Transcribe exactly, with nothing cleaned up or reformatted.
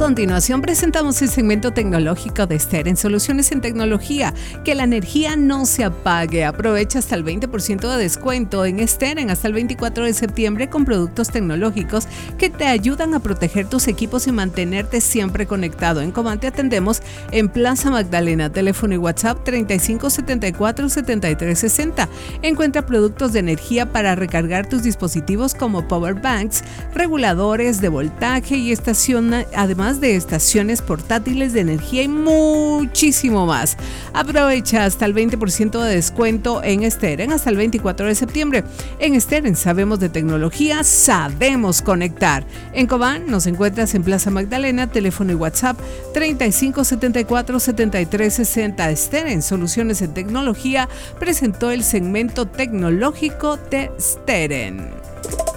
continuación presentamos el segmento tecnológico de Steren Soluciones en Tecnología. Que la energía no se apague. Aprovecha hasta el veinte por ciento de descuento en Steren hasta el veinticuatro de septiembre con productos tecnológicos que te ayudan a proteger tus equipos y mantenerte siempre conectado. En Cobán te atendemos en Plaza Magdalena. Teléfono y WhatsApp treinta y cinco setenta y cuatro setenta y tres sesenta. Encuentra productos de energía para recargar tus dispositivos como power banks, reguladores de voltaje y estación, además de estaciones portátiles de energía y muchísimo más. Aprovecha hasta el veinte por ciento de descuento en Steren hasta el veinticuatro de septiembre. En Steren sabemos de tecnología, sabemos conectar. En Cobán nos encuentras en Plaza Magdalena, teléfono y WhatsApp treinta y cinco setenta y cuatro setenta y tres sesenta. Steren Soluciones en Tecnología presentó el segmento tecnológico de Steren.